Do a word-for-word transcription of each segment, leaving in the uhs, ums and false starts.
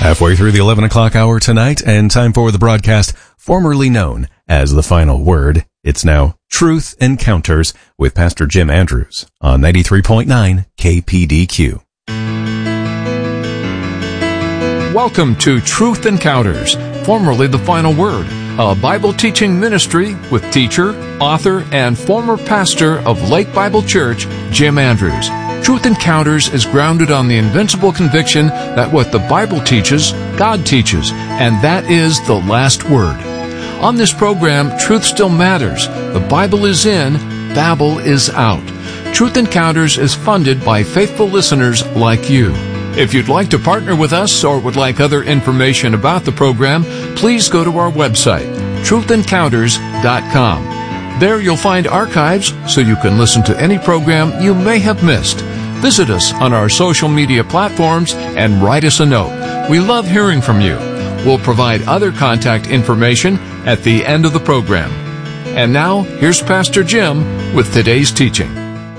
Halfway through the eleven o'clock hour tonight, and time for the broadcast formerly known as The Final Word. It's now Truth Encounters with Pastor Jim Andrews on ninety-three point nine K P D Q. Welcome to Truth Encounters, formerly The Final Word, a Bible teaching ministry with teacher, author, and former pastor of Lake Bible Church, Jim Andrews. Truth Encounters is grounded on the invincible conviction that what the Bible teaches, God teaches, and that is the last word. On this program, truth still matters. The Bible is in, Babel is out. Truth Encounters is funded by faithful listeners like you. If you'd like to partner with us or would like other information about the program, please go to our website, truth encounters dot com. There you'll find archives so you can listen to any program you may have missed. Visit us on our social media platforms and write us a note. We love hearing from you. We'll provide other contact information at the end of the program. And now, here's Pastor Jim with today's teaching.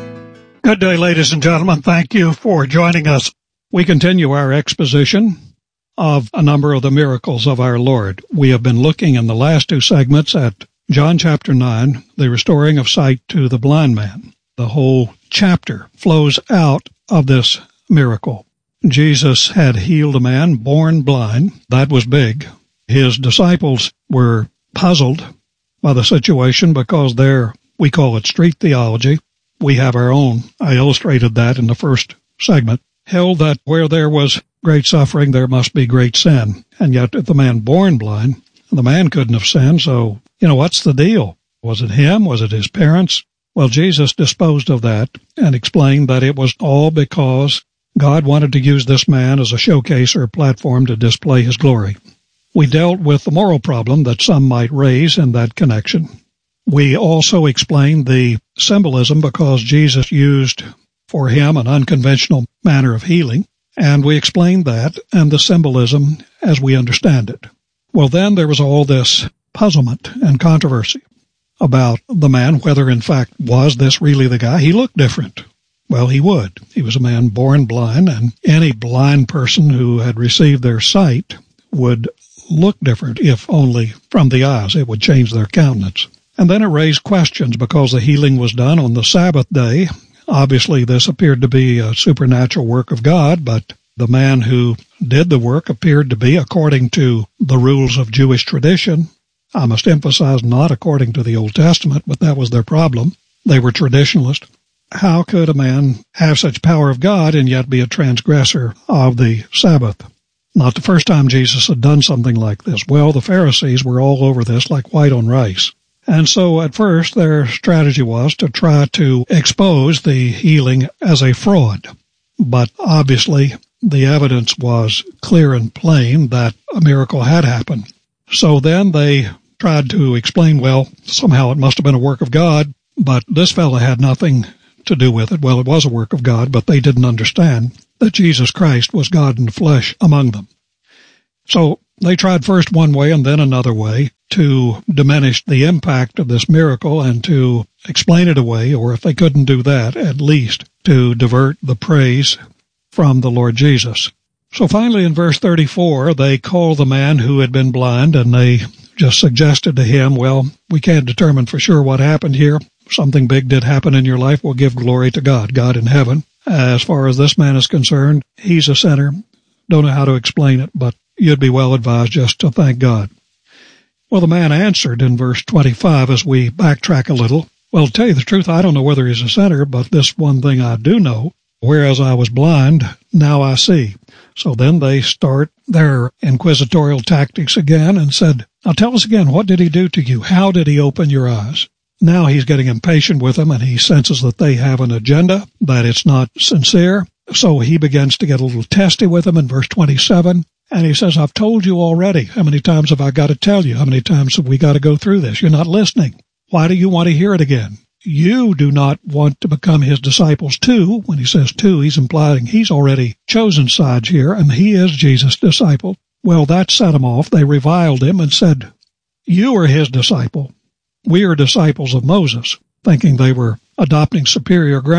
Good day, ladies and gentlemen. Thank you for joining us. We continue our exposition of a number of the miracles of our Lord. We have been looking in the last two segments at John chapter nine, the restoring of sight to the blind man. The whole chapter flows out of this miracle. Jesus had healed a man born blind. That was big. His disciples were puzzled by the situation because they're, we call it street theology. We have our own. I illustrated that in the first segment. Held that where there was great suffering, there must be great sin. And yet if the man born blind, the man couldn't have sinned, so, you know, what's the deal? Was it him? Was it his parents? Well, Jesus disposed of that and explained that it was all because God wanted to use this man as a showcase or a platform to display his glory. We dealt with the moral problem that some might raise in that connection. We also explained the symbolism because Jesus used for him an unconventional manner of healing, and we explained that and the symbolism as we understand it. Well, then there was all this puzzlement and controversy about the man, whether in fact was this really the guy. He looked different. Well, he would. He was a man born blind, and any blind person who had received their sight would look different, if only from the eyes. It would change their countenance. And then it raised questions because the healing was done on the Sabbath day. Obviously, this appeared to be a supernatural work of God, but the man who did the work appeared to be, according to the rules of Jewish tradition, I must emphasize not according to the Old Testament, but that was their problem. They were traditionalists. How could a man have such power of God and yet be a transgressor of the Sabbath? Not the first time Jesus had done something like this. Well, the Pharisees were all over this like white on rice. And so at first their strategy was to try to expose the healing as a fraud. But obviously the evidence was clear and plain that a miracle had happened. So then they tried to explain, well, somehow it must have been a work of God, but this fellow had nothing to do with it. Well, it was a work of God, but they didn't understand that Jesus Christ was God in the flesh among them. So they tried first one way and then another way to diminish the impact of this miracle and to explain it away, or if they couldn't do that, at least to divert the praise from the Lord Jesus. So finally in verse thirty-four, they called the man who had been blind, and they just suggested to him, well, we can't determine for sure what happened here. Something big did happen in your life. We'll give glory to God, God in heaven. As far as this man is concerned, he's a sinner. Don't know how to explain it, but you'd be well advised just to thank God. Well, the man answered in verse twenty-five as we backtrack a little, well, to tell you the truth, I don't know whether he's a sinner, but this one thing I do know, whereas I was blind, now I see. So then they start their inquisitorial tactics again and said, now tell us again, what did he do to you? How did he open your eyes? Now he's getting impatient with them, and he senses that they have an agenda, that it's not sincere. So he begins to get a little testy with them in verse twenty-seven, and he says, I've told you already. How many times have I got to tell you? How many times have we got to go through this? You're not listening. Why do you want to hear it again? You do not want to become his disciples too. When he says too, he's implying he's already chosen sides here, and he is Jesus' disciple. Well, that set him off. They reviled him and said, you are his disciple. We are disciples of Moses, thinking they were adopting superior ground.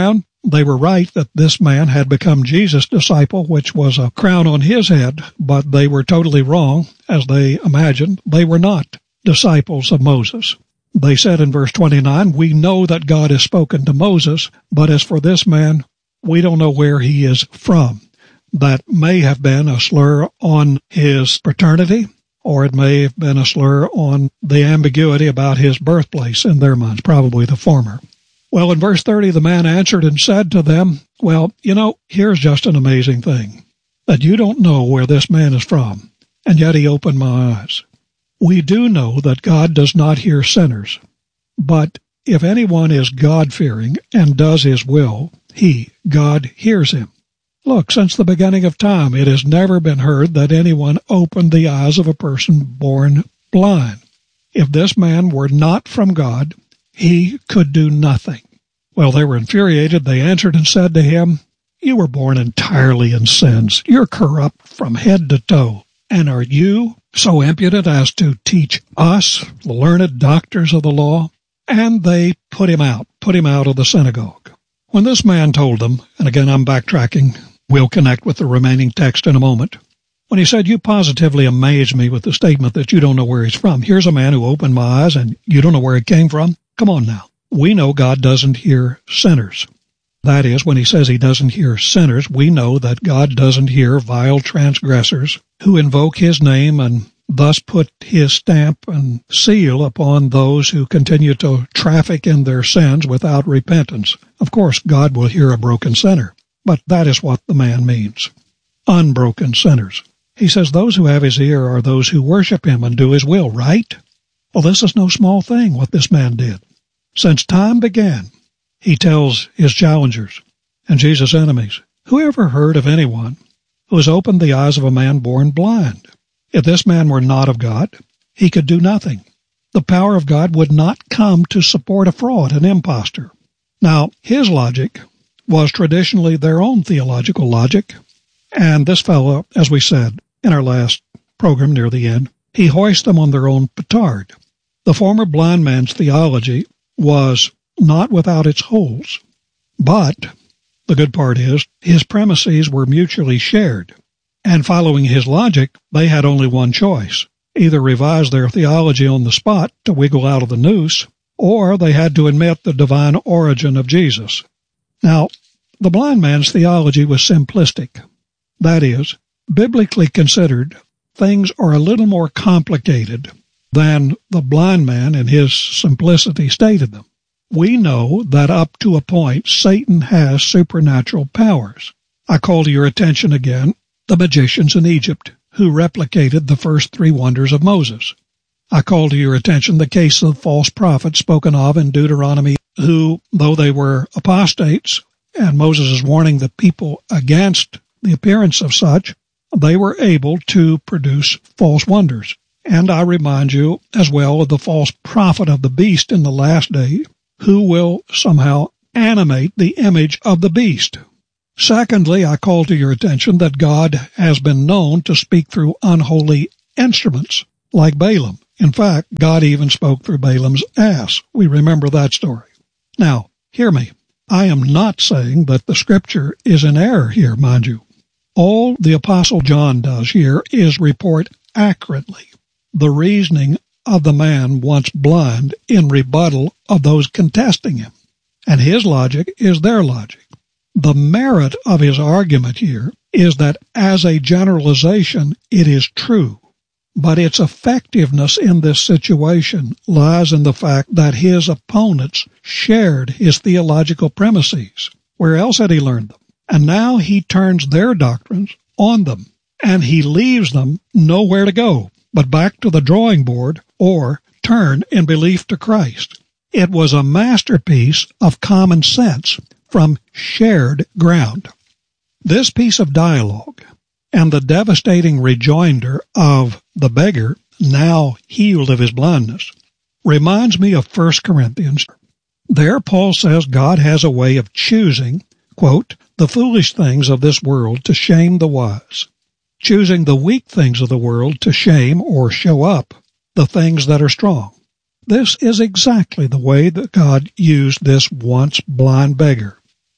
They were right that this man had become Jesus' disciple, which was a crown on his head, but they were totally wrong, as they imagined. They were not disciples of Moses. They said in verse twenty-nine, "We know that God has spoken to Moses, but as for this man, we don't know where he is from." That may have been a slur on his paternity, or it may have been a slur on the ambiguity about his birthplace in their minds, probably the former. Well, in verse thirty, the man answered and said to them, "Well, you know, here's just an amazing thing, that you don't know where this man is from, and yet he opened my eyes. We do know that God does not hear sinners, but if anyone is God-fearing and does his will, he, God, hears him. Look, since the beginning of time, it has never been heard that anyone opened the eyes of a person born blind. If this man were not from God, he could do nothing." Well, they were infuriated. They answered and said to him, "You were born entirely in sins. You're corrupt from head to toe. And are you so impudent as to teach us, the learned doctors of the law?" And they put him out, put him out of the synagogue. When this man told them, and again I'm backtracking, we'll connect with the remaining text in a moment. When he said, "You positively amaze me with the statement that you don't know where he's from. Here's a man who opened my eyes and you don't know where he came from. Come on now. We know God doesn't hear sinners." That is, when he says he doesn't hear sinners, we know that God doesn't hear vile transgressors who invoke his name and thus put his stamp and seal upon those who continue to traffic in their sins without repentance. Of course, God will hear a broken sinner, but that is what the man means. Unbroken sinners. He says those who have his ear are those who worship him and do his will, right? Well, this is no small thing what this man did. Since time began, he tells his challengers and Jesus' enemies, "Who ever heard of anyone who has opened the eyes of a man born blind? If this man were not of God, he could do nothing. The power of God would not come to support a fraud, an impostor." Now, his logic was traditionally their own theological logic, and this fellow, as we said in our last program near the end, he hoists them on their own petard. The former blind man's theology was not without its holes, but the good part is his premises were mutually shared, and following his logic, they had only one choice: either revise their theology on the spot to wiggle out of the noose, or they had to admit the divine origin of Jesus. Now, the blind man's theology was simplistic. That is, biblically considered, things are a little more complicated than the blind man in his simplicity stated them. We know that up to a point, Satan has supernatural powers. I call to your attention again the magicians in Egypt who replicated the first three wonders of Moses. I call to your attention the case of false prophets spoken of in Deuteronomy who, though they were apostates, and Moses is warning the people against the appearance of such, they were able to produce false wonders. And I remind you as well of the false prophet of the beast in the last day, who will somehow animate the image of the beast. Secondly, I call to your attention that God has been known to speak through unholy instruments, like Balaam. In fact, God even spoke through Balaam's ass. We remember that story. Now, hear me. I am not saying that the Scripture is in error here, mind you. All the Apostle John does here is report accurately the reasoning of the man once blind in rebuttal of those contesting him. And his logic is their logic. The merit of his argument here is that as a generalization, it is true. But its effectiveness in this situation lies in the fact that his opponents shared his theological premises. Where else had he learned them? And now he turns their doctrines on them, and he leaves them nowhere to go but back to the drawing board or turn in belief to Christ. It was a masterpiece of common sense from shared ground. This piece of dialogue and the devastating rejoinder of the beggar, now healed of his blindness, reminds me of First Corinthians. There Paul says God has a way of choosing, quote, the foolish things of this world to shame the wise, choosing the weak things of the world to shame or show up the things that are strong. This is exactly the way that God used this once blind beggar.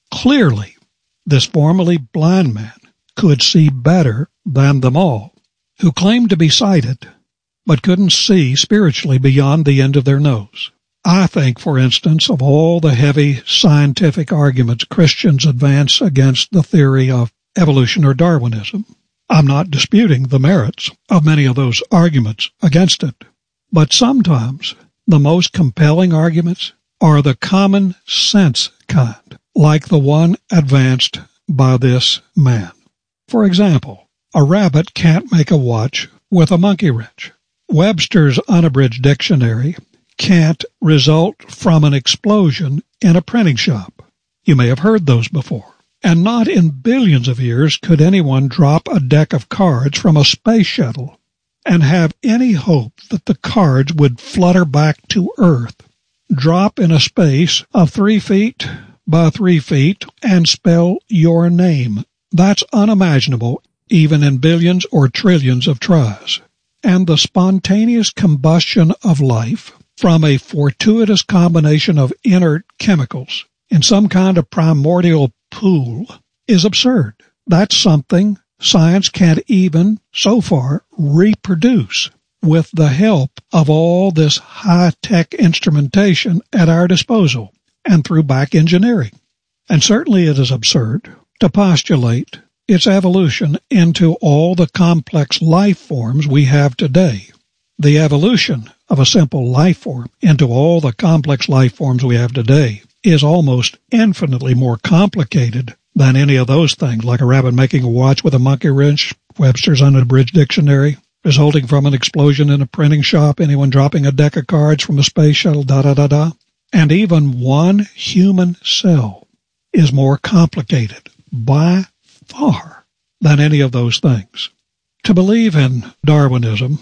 Clearly, this formerly blind man could see better than them all, who claimed to be sighted, but couldn't see spiritually beyond the end of their nose. I think, for instance, of all the heavy scientific arguments Christians advance against the theory of evolution or Darwinism. I'm not disputing the merits of many of those arguments against it, but sometimes the most compelling arguments are the common sense kind, like the one advanced by this man. For example, a rabbit can't make a watch with a monkey wrench. Webster's Unabridged Dictionary can't result from an explosion in a printing shop. You may have heard those before. And not in billions of years could anyone drop a deck of cards from a space shuttle and have any hope that the cards would flutter back to Earth, drop in a space of three feet by three feet, and spell your name. That's unimaginable, even in billions or trillions of tries. And the spontaneous combustion of life from a fortuitous combination of inert chemicals in some kind of primordial pool is absurd. That's something science can't even, so far, reproduce with the help of all this high-tech instrumentation at our disposal and through back engineering. And certainly it is absurd to postulate its evolution into all the complex life forms we have today. The evolution of a simple life form into all the complex life forms we have today is almost infinitely more complicated than any of those things, like a rabbit making a watch with a monkey wrench, Webster's Unabridged Dictionary, resulting from an explosion in a printing shop, anyone dropping a deck of cards from a space shuttle, da-da-da-da. And even one human cell is more complicated by far than any of those things. To believe in Darwinism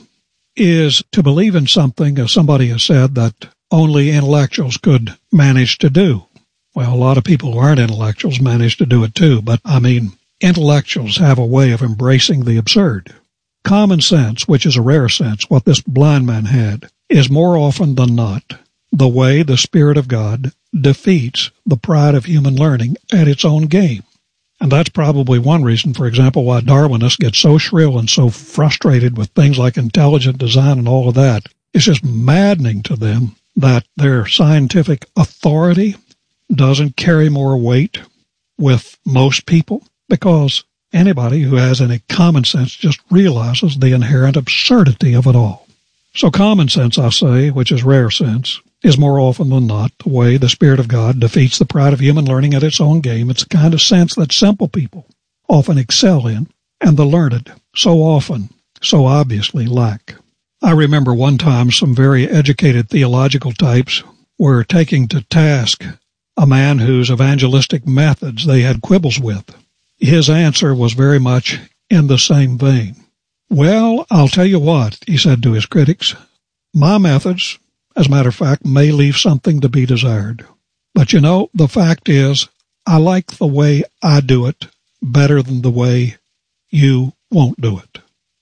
is to believe in something, as somebody has said, that only intellectuals could manage to do. Well, a lot of people who aren't intellectuals manage to do it too, but I mean, intellectuals have a way of embracing the absurd. Common sense, which is a rare sense, what this blind man had, is more often than not the way the Spirit of God defeats the pride of human learning at its own game. And that's probably one reason, for example, why Darwinists get so shrill and so frustrated with things like intelligent design and all of that. It's just maddening to them that their scientific authority doesn't carry more weight with most people, because anybody who has any common sense just realizes the inherent absurdity of it all. So common sense, I say, which is rare sense, is more often than not the way the Spirit of God defeats the pride of human learning at its own game. It's the kind of sense that simple people often excel in, and the learned so often, so obviously lack. I remember one time some very educated theological types were taking to task a man whose evangelistic methods they had quibbles with. His answer was very much in the same vein. Well, I'll tell you what, he said to his critics, my methods, as a matter of fact, may leave something to be desired. But you know, the fact is, I like the way I do it better than the way you won't do it.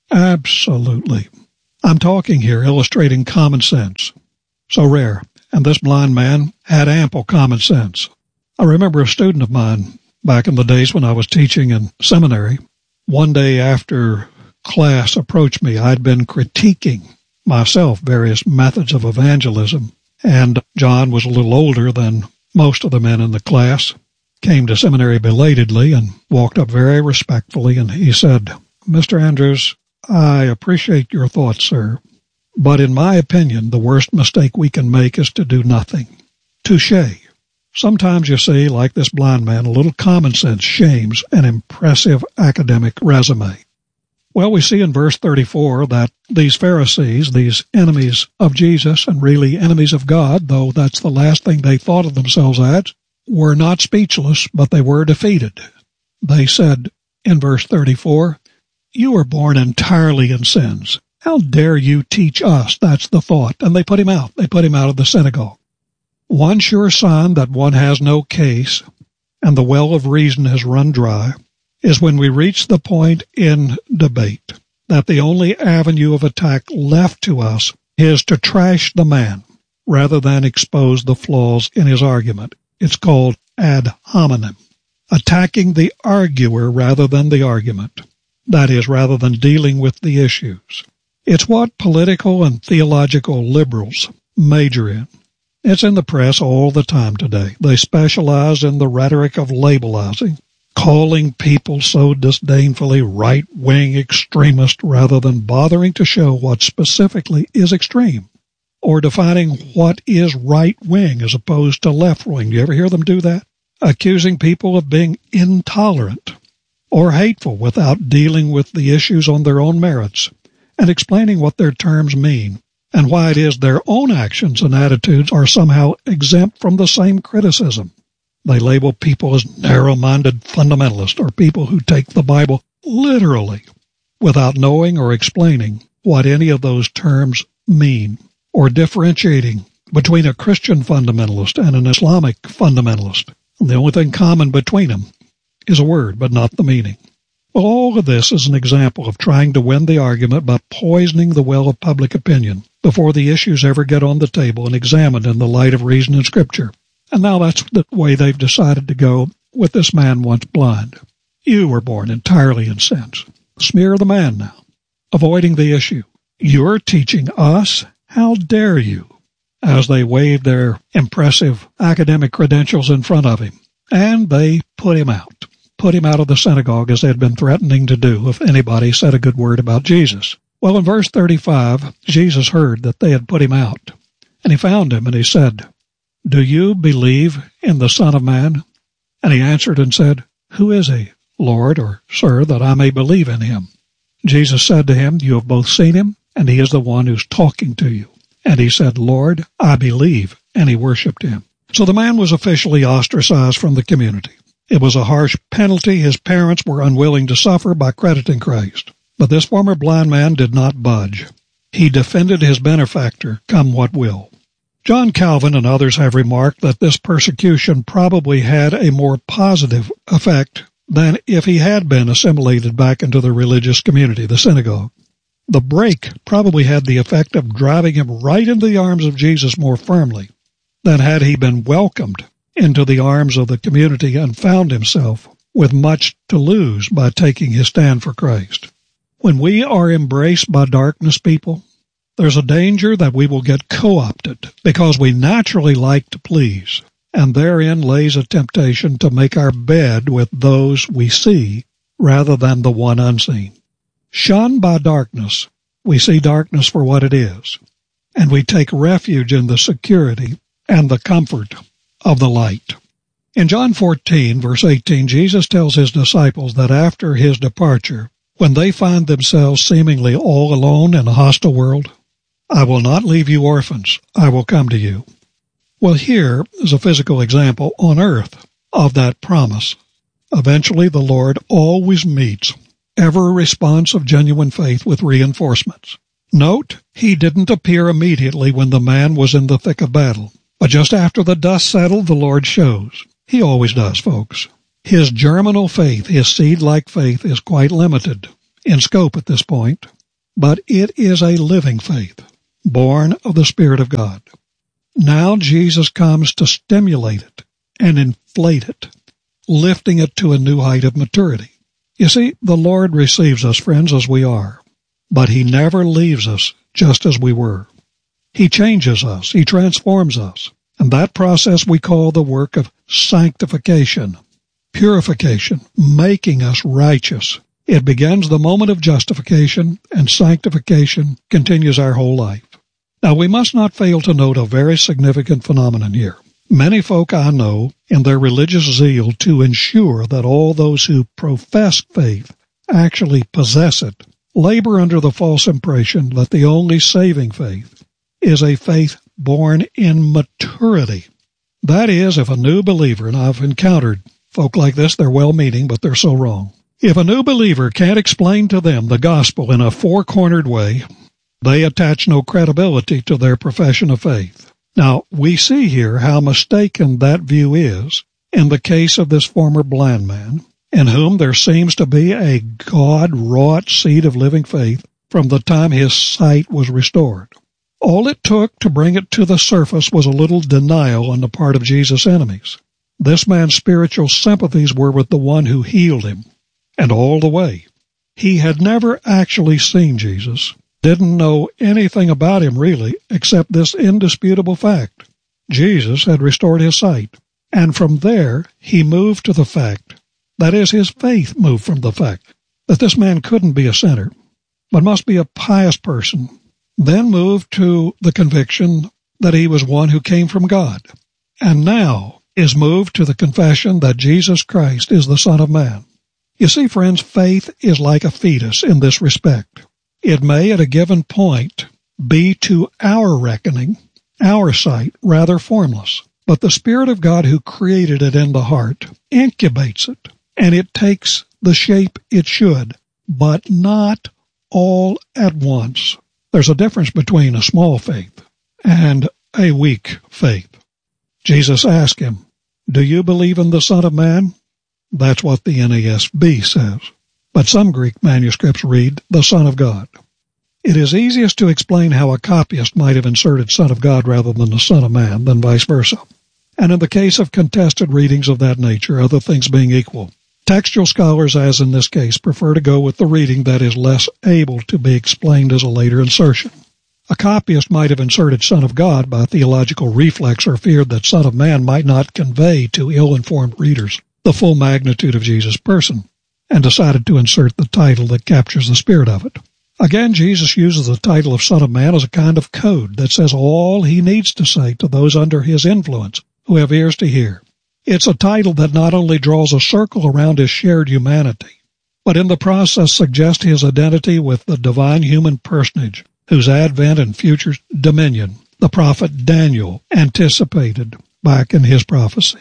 Absolutely. I'm talking here illustrating common sense. So rare. And this blind man had ample common sense. I remember a student of mine back in the days when I was teaching in seminary. One day after class approached me, I'd been critiquing myself various methods of evangelism, and John was a little older than most of the men in the class, came to seminary belatedly and walked up very respectfully, and he said, Mister Andrews, I appreciate your thoughts, sir, but in my opinion, the worst mistake we can make is to do nothing. Touché. Sometimes, you see, like this blind man, a little common sense shames an impressive academic resume. Well, we see in verse thirty-four that these Pharisees, these enemies of Jesus and really enemies of God, though that's the last thing they thought of themselves as, were not speechless, but they were defeated. They said in verse thirty-four, you were born entirely in sins. How dare you teach us? That's the thought. And they put him out. They put him out of the synagogue. One sure sign that one has no case and the well of reason has run dry is when we reach the point in debate that the only avenue of attack left to us is to trash the man rather than expose the flaws in his argument. It's called ad hominem. attacking the arguer rather than the argument. That is, rather than dealing with the issues. It's what political and theological liberals major in. It's in the press all the time today. They specialize in the rhetoric of labelizing, calling people so disdainfully right-wing extremist rather than bothering to show what specifically is extreme, or defining what is right-wing as opposed to left-wing. Do you ever hear them do that? Accusing people of being intolerant or hateful without dealing with the issues on their own merits and explaining what their terms mean and why it is their own actions and attitudes are somehow exempt from the same criticism. They label people as narrow-minded fundamentalists or people who take the Bible literally without knowing or explaining what any of those terms mean or differentiating between a Christian fundamentalist and an Islamic fundamentalist. And the only thing common between them is a word, but not the meaning. Well, all of this is an example of trying to win the argument by poisoning the well of public opinion before the issues ever get on the table and examined in the light of reason and Scripture. And now that's the way they've decided to go with this man once blind. You were born entirely in sins. Smear the man now, avoiding the issue. You're teaching us? How dare you? As they waved their impressive academic credentials in front of him. And they put him out. Put him out of the synagogue as they had been threatening to do if anybody said a good word about Jesus. Well, in verse thirty-five, Jesus heard that they had put him out. And he found him and he said, "Do you believe in the Son of Man?" And he answered and said, "Who is he, Lord, or Sir, that I may believe in him?" Jesus said to him, "You have both seen him, and he is the one who's talking to you." And he said, "Lord, I believe," and he worshipped him. So the man was officially ostracized from the community. It was a harsh penalty his parents were unwilling to suffer by crediting Christ. But this former blind man did not budge. He defended his benefactor, come what will. John Calvin and others have remarked that this persecution probably had a more positive effect than if he had been assimilated back into the religious community, the synagogue. The break probably had the effect of driving him right into the arms of Jesus more firmly than had he been welcomed into the arms of the community and found himself with much to lose by taking his stand for Christ. When we are embraced by darkness, people, there's a danger that we will get co-opted because we naturally like to please, and therein lays a temptation to make our bed with those we see rather than the one unseen. Shunned by darkness, we see darkness for what it is, and we take refuge in the security and the comfort of the light. In John fourteen, verse eighteen, Jesus tells his disciples that after his departure, when they find themselves seemingly all alone in a hostile world, "I will not leave you orphans, I will come to you." Well, here is a physical example on earth of that promise. Eventually, the Lord always meets every response of genuine faith with reinforcements. Note, he didn't appear immediately when the man was in the thick of battle, but just after the dust settled, the Lord shows. He always does, folks. His germinal faith, his seed-like faith, is quite limited in scope at this point, but it is a living faith, born of the Spirit of God. Now Jesus comes to stimulate it and inflate it, lifting it to a new height of maturity. You see, the Lord receives us, friends, as we are, but he never leaves us just as we were. He changes us, he transforms us, and that process we call the work of sanctification, purification, making us righteous. It begins the moment of justification, and sanctification continues our whole life. Now, we must not fail to note a very significant phenomenon here. Many folk I know, in their religious zeal to ensure that all those who profess faith actually possess it, labor under the false impression that the only saving faith is a faith born in maturity. That is, if a new believer, and I've encountered folk like this, they're well-meaning, but they're so wrong. If a new believer can't explain to them the gospel in a four-cornered way, they attach no credibility to their profession of faith. Now, we see here how mistaken that view is in the case of this former blind man, in whom there seems to be a God-wrought seed of living faith from the time his sight was restored. All it took to bring it to the surface was a little denial on the part of Jesus' enemies. This man's spiritual sympathies were with the one who healed him, and all the way. He had never actually seen Jesus, didn't know anything about him really, except this indisputable fact. Jesus had restored his sight, and from there he moved to the fact, that is, his faith moved from the fact, that this man couldn't be a sinner, but must be a pious person, then moved to the conviction that he was one who came from God, and now is moved to the confession that Jesus Christ is the Son of Man. You see, friends, faith is like a fetus in this respect. It may, at a given point, be to our reckoning, our sight, rather formless, but the Spirit of God who created it in the heart incubates it, and it takes the shape it should, but not all at once. There's a difference between a small faith and a weak faith. Jesus asked him, "Do you believe in the Son of Man?" That's what the N A S B says. But some Greek manuscripts read, "the Son of God." It is easiest to explain how a copyist might have inserted Son of God rather than the Son of Man than vice versa. And in the case of contested readings of that nature, other things being equal, textual scholars, as in this case, prefer to go with the reading that is less able to be explained as a later insertion. A copyist might have inserted Son of God by theological reflex or feared that Son of Man might not convey to ill-informed readers the full magnitude of Jesus' person, and decided to insert the title that captures the spirit of it. Again, Jesus uses the title of Son of Man as a kind of code that says all he needs to say to those under his influence who have ears to hear. It's a title that not only draws a circle around his shared humanity, but in the process suggests his identity with the divine human personage whose advent and future dominion the prophet Daniel anticipated back in his prophecy.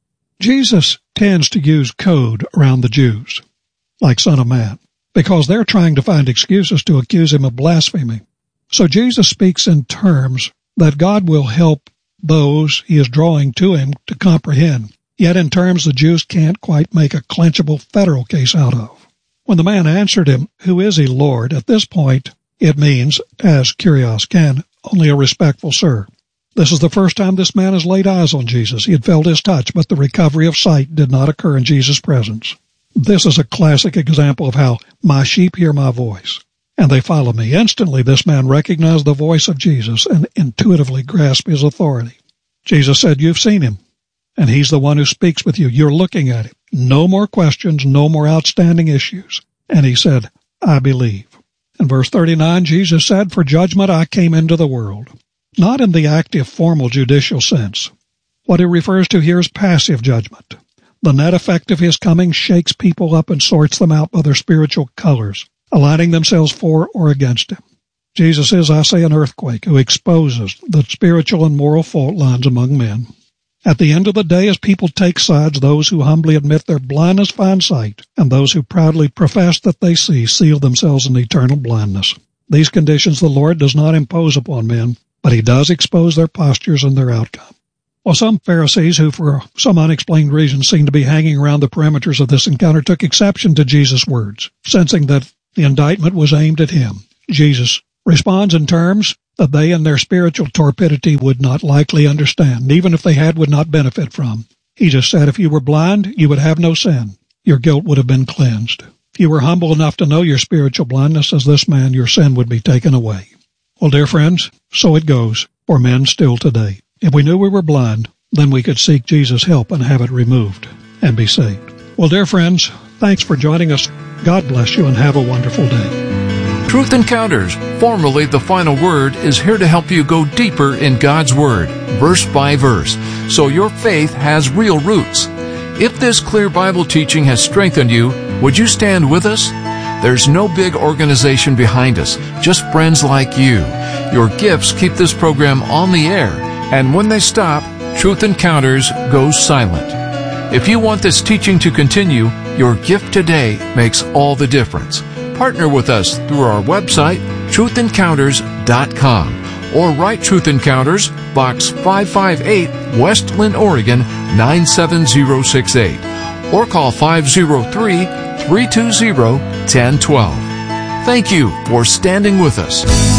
Jesus tends to use code around the Jews, like Son of Man, because they're trying to find excuses to accuse him of blasphemy. So Jesus speaks in terms that God will help those he is drawing to him to comprehend, yet in terms the Jews can't quite make a clenchable federal case out of. When the man answered him, "Who is he, Lord?" at this point, it means, as Kyrios can, only a respectful sir. This is the first time this man has laid eyes on Jesus. He had felt his touch, but the recovery of sight did not occur in Jesus' presence. This is a classic example of how my sheep hear my voice, and they follow me. Instantly, this man recognized the voice of Jesus and intuitively grasped his authority. Jesus said, "You've seen him, and he's the one who speaks with you. You're looking at him. No more questions, no more outstanding issues." And he said, "I believe." In verse thirty-nine, Jesus said, "For judgment I came into the world." Not in the active, formal judicial sense. What he refers to here is passive judgment. The net effect of his coming shakes people up and sorts them out by their spiritual colors, aligning themselves for or against him. Jesus is, I say, an earthquake who exposes the spiritual and moral fault lines among men. At the end of the day, as people take sides, those who humbly admit their blindness find sight, and those who proudly profess that they see seal themselves in eternal blindness. These conditions the Lord does not impose upon men, but he does expose their postures and their outcome. Well, some Pharisees who for some unexplained reason seemed to be hanging around the perimeters of this encounter took exception to Jesus' words, sensing that the indictment was aimed at him. Jesus responds in terms that they in their spiritual torpidity would not likely understand, even if they had, would not benefit from. He just said, if you were blind, you would have no sin. Your guilt would have been cleansed. If you were humble enough to know your spiritual blindness as this man, your sin would be taken away. Well, dear friends, so it goes for men still today. If we knew we were blind, then we could seek Jesus' help and have it removed and be saved. Well, dear friends, thanks for joining us. God bless you and have a wonderful day. Truth Encounters, formerly The Final Word, is here to help you go deeper in God's Word, verse by verse, so your faith has real roots. If this clear Bible teaching has strengthened you, would you stand with us? There's no big organization behind us, just friends like you. Your gifts keep this program on the air, and when they stop, Truth Encounters goes silent. If you want this teaching to continue, your gift today makes all the difference. Partner with us through our website, truth encounters dot com, or write Truth Encounters, Box five five eight, Westland, Oregon, nine seven zero six eight, or call five oh three, three two zero, one oh one two. Thank you for standing with us.